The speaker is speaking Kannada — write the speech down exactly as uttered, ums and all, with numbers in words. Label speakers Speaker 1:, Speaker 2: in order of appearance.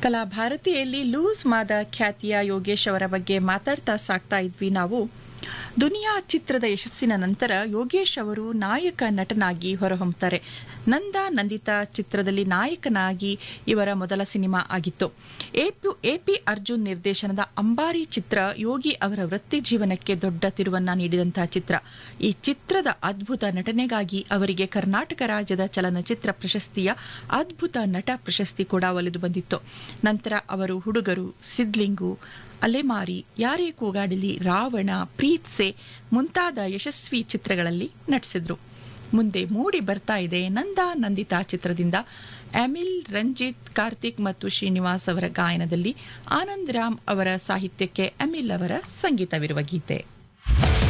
Speaker 1: ಕಲಾ ಭಾರತಿಯಲ್ಲಿ ಲೂಸ್ ಮಾದ ಖ್ಯಾತಿಯ ಯೋಗೇಶ್ ಅವರ ಬಗ್ಗೆ ಮಾತಾಡ್ತಾ ಸಾಕ್ತಾ ಇದ್ವಿ ನಾವು. ದುನಿಯಾ ಚಿತ್ರದ ಯಶಸ್ಸಿನ ನಂತರ ಯೋಗೇಶ್ ಅವರು ನಾಯಕ ನಟನಾಗಿ ಹೊರಹೊಮ್ಮುತ್ತಾರೆ. ನಂದ ನಂದಿತಾ ಚಿತ್ರದಲ್ಲಿ ನಾಯಕನಾಗಿ ಇವರ ಮೊದಲ ಸಿನಿಮಾ ಆಗಿತ್ತು. ಎಪಿ ಅರ್ಜುನ್ ನಿರ್ದೇಶನದ ಅಂಬಾರಿ ಚಿತ್ರ ಯೋಗಿ ಅವರ ವೃತ್ತಿ ಜೀವನಕ್ಕೆ ದೊಡ್ಡ ತಿರುವನ್ನ ನೀಡಿದಂತಹ ಚಿತ್ರ. ಈ ಚಿತ್ರದ ಅದ್ಭುತ ನಟನೆಗಾಗಿ ಅವರಿಗೆ ಕರ್ನಾಟಕ ರಾಜ್ಯದ ಚಲನಚಿತ್ರ ಪ್ರಶಸ್ತಿಯ ಅದ್ಭುತ ನಟ ಪ್ರಶಸ್ತಿ ಕೂಡ ಒಲಿದು ಬಂದಿತ್ತು. ನಂತರ ಅವರು ಹುಡುಗರು, ಸಿದ್ಲಿಂಗು, ಅಲೆಮಾರಿ, ಯಾರೇ ಕೂಗಾಡಲಿ, ರಾವಣ, ಪ್ರೀತ್ಸೆ ಮುಂತಾದ ಯಶಸ್ವಿ ಚಿತ್ರಗಳಲ್ಲಿ ನಟಿಸಿದ್ರು. ಮುಂದೆ ಮೂಡಿ ಬರ್ತಾ ಇದೆ ನಂದ ನಂದಿತಾ ಚಿತ್ರದಿಂದ ಅಮಿಲ್, ರಂಜಿತ್, ಕಾರ್ತಿಕ್ ಮತ್ತು ಶ್ರೀನಿವಾಸ್ ಅವರ ಗಾಯನದಲ್ಲಿ ಆನಂದ್ ರಾಮ್ ಅವರ ಸಾಹಿತ್ಯಕ್ಕೆ ಅಮಿಲ್ ಅವರ ಸಂಗೀತವಿರುವ ಗೀತೆ.